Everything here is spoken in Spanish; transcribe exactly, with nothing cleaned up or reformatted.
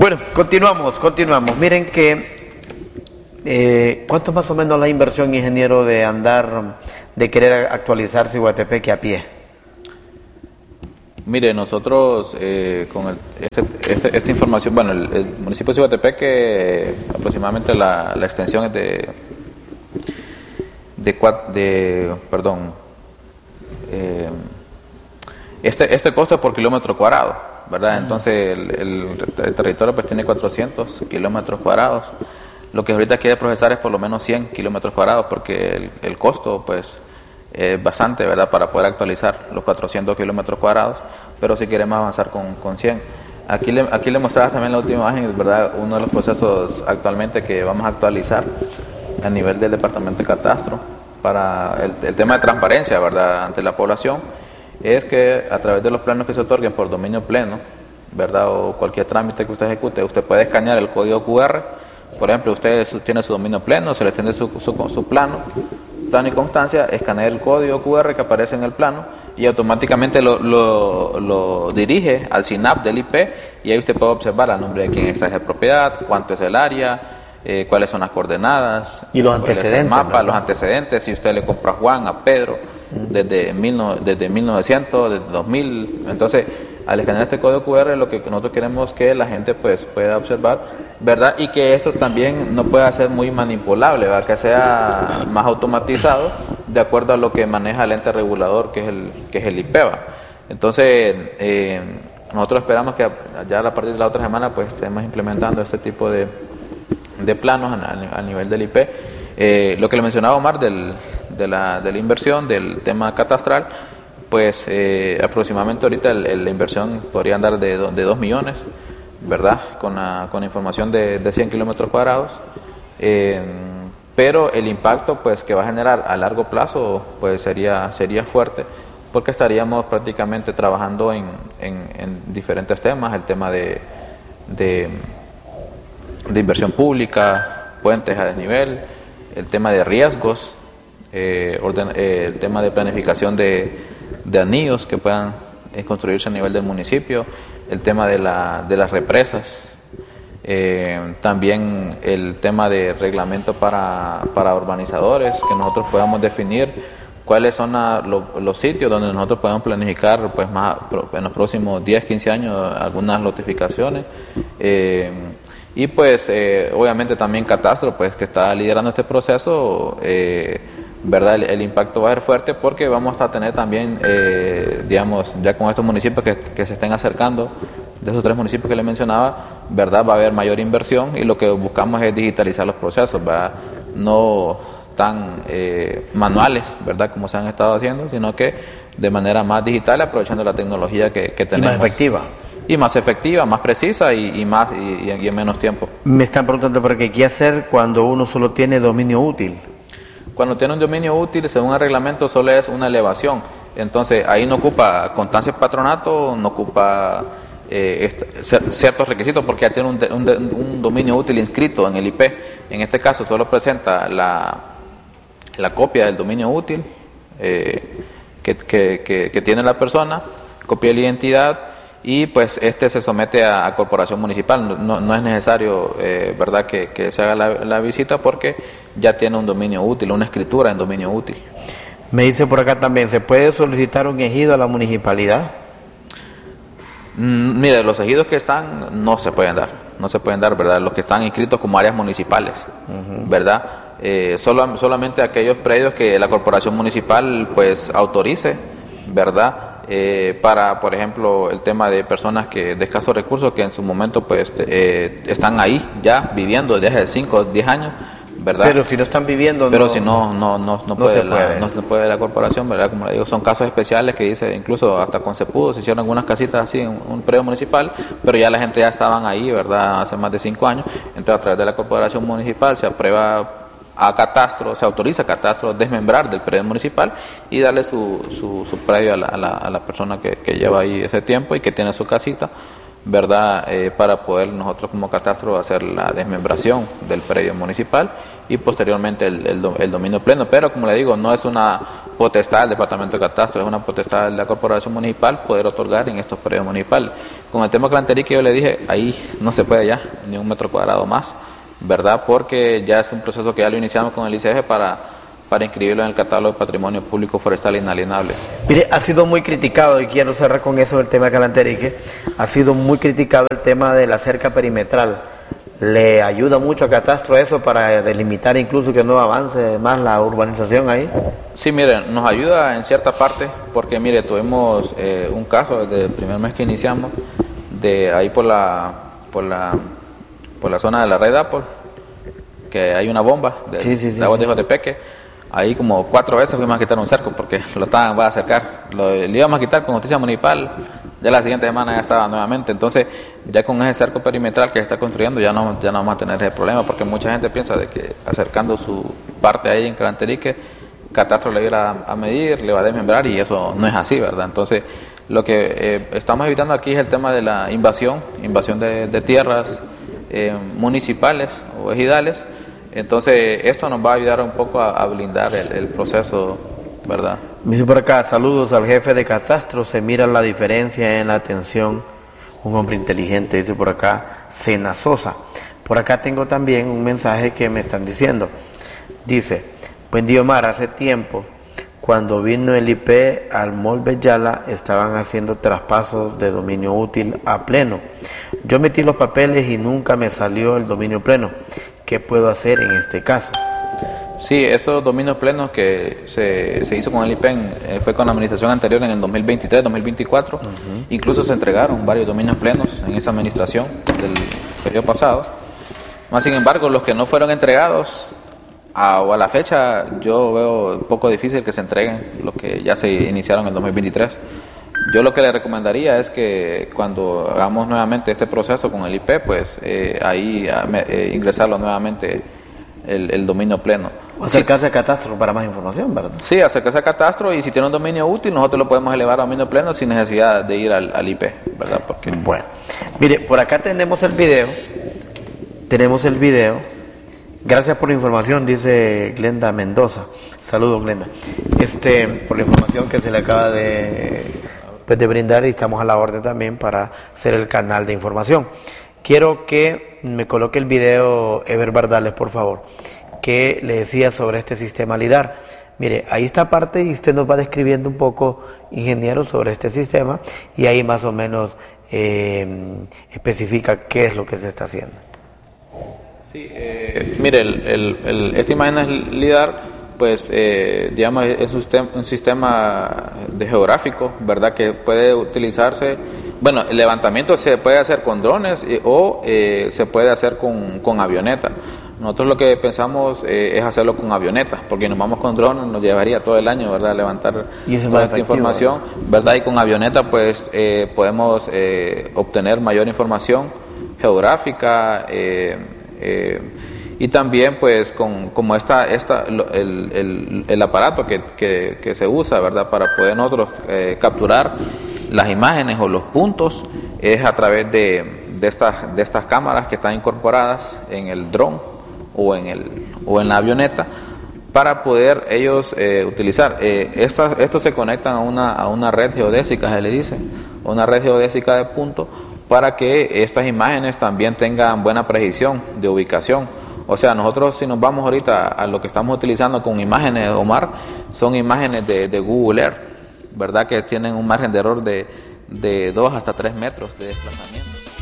Bueno, continuamos, continuamos. Miren que, eh, ¿cuánto es más o menos la inversión, ingeniero, de andar, de querer actualizar Ciguatepeque a pie? Mire, nosotros eh, con el, este, este, esta información, bueno, el, el municipio de Ciguatepeque, eh, aproximadamente la, la extensión es de, de, cuat, de perdón, eh, este, este costo es por kilómetro cuadrado, ¿verdad? Entonces el, el, el territorio pues tiene cuatrocientos kilómetros cuadrados. Lo que ahorita quiere procesar es por lo menos cien kilómetros cuadrados, porque el, el costo pues es bastante, ¿verdad?, para poder actualizar los cuatrocientos kilómetros cuadrados, pero si queremos avanzar con, con cien. Aquí le, aquí le mostraba también la última imagen, ¿verdad?, uno de los procesos actualmente que vamos a actualizar a nivel del departamento de catastro para el, el tema de transparencia, ¿verdad?, ante la población, es que a través de los planos que se otorguen por dominio pleno, ¿verdad?, o cualquier trámite que usted ejecute, usted puede escanear el código cu erre. Por ejemplo, usted tiene su dominio pleno, se le extiende su, su, su plano, plano y constancia, escanea el código cu erre que aparece en el plano y automáticamente lo, lo, lo dirige al C I N A P del I P, y ahí usted puede observar el nombre de quién está esa propiedad, cuánto es el área, eh, cuáles son las coordenadas, y los antecedentes, el mapa, ¿verdad?, los antecedentes, si usted le compra a Juan, a Pedro, desde, mil, desde mil novecientos, desde dos mil. Entonces, al escanear este código cu erre, lo que nosotros queremos es que la gente pues pueda observar, ¿verdad?, y que esto también no pueda ser muy manipulable, ¿verdad?, que sea más automatizado de acuerdo a lo que maneja el ente regulador, que es el, que es el I P E B A. Entonces, eh, nosotros esperamos que ya a partir de la otra semana pues estemos implementando este tipo de, de planos a, a nivel del I P. Eh, lo que le mencionaba Omar del, de, la, de la inversión, del tema catastral, pues eh, aproximadamente ahorita el, el, la inversión podría andar de, de dos millones, ¿verdad?, con la, con la información de, de cien kilómetros cuadrados, eh, pero el impacto pues que va a generar a largo plazo pues sería, sería fuerte, porque estaríamos prácticamente trabajando en, en, en diferentes temas, el tema de, de, de inversión pública, puentes a desnivel, el tema de riesgos, eh, orden, eh, el tema de planificación de, de anillos que puedan eh, construirse a nivel del municipio, el tema de, la, de las represas, eh, también el tema de reglamento para, para urbanizadores, que nosotros podamos definir cuáles son a, lo, los sitios donde nosotros podemos planificar pues más en los próximos diez, quince años algunas notificaciones, eh, y pues eh, obviamente también Catastro, pues que está liderando este proceso, eh, ¿verdad? El, el impacto va a ser fuerte, porque vamos a tener también, eh, digamos, ya con estos municipios que, que se estén acercando, de esos tres municipios que le mencionaba, ¿verdad?, va a haber mayor inversión, y lo que buscamos es digitalizar los procesos, ¿verdad?, no tan eh, manuales, ¿verdad?, como se han estado haciendo, sino que de manera más digital, aprovechando la tecnología que, que tenemos. Y más efectiva. Y más efectiva, más precisa y, y más y, y en menos tiempo. Me están preguntando por qué, ¿qué hacer cuando uno solo tiene dominio útil? Cuando tiene un dominio útil, según el reglamento, solo es una elevación. Entonces, ahí no ocupa constancia de patronato, no ocupa eh, est- ciertos requisitos, porque ya tiene un, un, un dominio útil inscrito en el I P. En este caso, solo presenta la, la copia del dominio útil eh, que, que, que, que tiene la persona, copia de la identidad, y pues este se somete a, a corporación municipal. No, no es necesario, eh, verdad, que, que se haga la, la visita, porque ya tiene un dominio útil, una escritura en dominio útil. Me dice por acá también, ¿se puede solicitar un ejido a la municipalidad? Mm, mire, los ejidos que están no se pueden dar, no se pueden dar, ¿verdad? Los que están inscritos como áreas municipales, uh-huh. ¿verdad? Eh, solo, solamente aquellos predios que la corporación municipal pues autorice, ¿verdad? Eh, para, por ejemplo, el tema de personas que de escasos recursos, que en su momento pues eh, están ahí ya viviendo desde hace cinco o diez años, ¿verdad? Pero si no están viviendo, pero no, si no no no, no, no, puede, se la, puede. no se puede la corporación, ¿verdad? Como le digo, son casos especiales que dice, incluso hasta con Cepudo se hicieron algunas casitas así en un predio municipal, pero ya la gente ya estaban ahí, ¿verdad?, hace más de cinco años. Entonces, a través de la corporación municipal se aprueba a Catastro, se autoriza a Catastro desmembrar del predio municipal y darle su, su, su predio a la, a la, a la persona que, que lleva ahí ese tiempo y que tiene su casita, ¿verdad?, eh, para poder nosotros como Catastro hacer la desmembración del predio municipal y posteriormente el, el, el dominio pleno. Pero como le digo, no es una potestad del Departamento de Catastro, es una potestad de la Corporación Municipal poder otorgar en estos periodos municipales. Con el tema Clanterique yo le dije, ahí no se puede ya, ni un metro cuadrado más, ¿verdad? Porque ya es un proceso que ya lo iniciamos con el I C F para, para inscribirlo en el catálogo de Patrimonio Público Forestal Inalienable. Mire, ha sido muy criticado, y quiero cerrar con eso el tema Clanterique, ha sido muy criticado el tema de la cerca perimetral. ¿Le ayuda mucho a Catastro eso para delimitar incluso que no avance más la urbanización ahí? Sí, mire, nos ayuda en cierta parte, porque mire, tuvimos eh, un caso desde el primer mes que iniciamos, de ahí por la por la por la zona de la red Apple, que hay una bomba de, sí, sí, sí, de agua sí. de Jotepeque. Ahí como cuatro veces fuimos a quitar un cerco porque lo estaban va a acercar, lo, lo íbamos a quitar con justicia municipal, ya la siguiente semana ya estaba nuevamente. Entonces ya con ese cerco perimetral que se está construyendo ya no, ya no vamos a tener ese problema, porque mucha gente piensa de que acercando su parte ahí en Clanterique, Catastro le va a, a medir, le va a desmembrar, y eso no es así, ¿verdad? Entonces lo que eh, estamos evitando aquí es el tema de la invasión, invasión de, de tierras eh, municipales o ejidales. Entonces esto nos va a ayudar un poco a, a blindar el, el proceso, ¿verdad? Me dice por acá, saludos al jefe de Catastro, se mira la diferencia en la atención, un hombre inteligente, dice por acá, Sena Sosa. Por acá tengo también un mensaje que me están diciendo, dice, buen día Omar, hace tiempo, cuando vino el I P al Mall Bellala, estaban haciendo traspasos de dominio útil a pleno. Yo metí los papeles y nunca me salió el dominio pleno. ¿Qué puedo hacer en este caso? Sí, esos dominios plenos que se, se hizo con el I P E N eh, fue con la administración anterior en el dos mil veintitrés, dos mil veinticuatro. Uh-huh. Incluso se entregaron varios dominios plenos en esa administración del periodo pasado. Más sin embargo, los que no fueron entregados a, o a la fecha, yo veo poco difícil que se entreguen los que ya se iniciaron en el dos mil veintitrés. Yo lo que le recomendaría es que cuando hagamos nuevamente este proceso con el I P, pues eh, ahí eh, ingresarlo nuevamente el, el dominio pleno. O acercarse a Catastro para más información, ¿verdad? Sí, acercarse a Catastro, y si tiene un dominio útil, nosotros lo podemos elevar a dominio pleno sin necesidad de ir al, al I P, ¿verdad? Porque... Bueno, mire, por acá tenemos el video, tenemos el video. Gracias por la información, dice Glenda Mendoza. Saludos, Glenda. Este, por la información que se le acaba de... pues de brindar, y estamos a la orden también para ser el canal de información. Quiero que me coloque el video Ever Bardales, por favor, que le decía sobre este sistema LIDAR. Mire, ahí está parte y usted nos va describiendo un poco, ingeniero, sobre este sistema, y ahí más o menos eh, especifica qué es lo que se está haciendo. Sí, eh, mire, el, el, el, esta imagen es LIDAR, pues eh, digamos es un sistema, un sistema de geográfico, ¿verdad? Que puede utilizarse, bueno, el levantamiento se puede hacer con drones eh, o eh, se puede hacer con, con avioneta. Nosotros lo que pensamos eh, es hacerlo con avionetas, porque nos vamos con drones, nos llevaría todo el año, ¿verdad? Levantar y eso toda esta información, ¿verdad? Y con avioneta pues eh, podemos eh, obtener mayor información geográfica, eh, eh, y también pues con como esta, esta el, el, el aparato que, que, que se usa, ¿verdad? Para poder nosotros eh, capturar las imágenes o los puntos, es a través de, de, estas, de estas cámaras que están incorporadas en el dron o en, el, o en la avioneta, para poder ellos eh, utilizar. Eh, estas, estos se conectan a una, a una red geodésica, se le dice, una red geodésica de puntos, para que estas imágenes también tengan buena precisión de ubicación. O sea, nosotros si nos vamos ahorita a lo que estamos utilizando con imágenes, Omar, son imágenes de, de Google Earth, ¿verdad? Que tienen un margen de error de, de dos hasta tres metros de desplazamiento.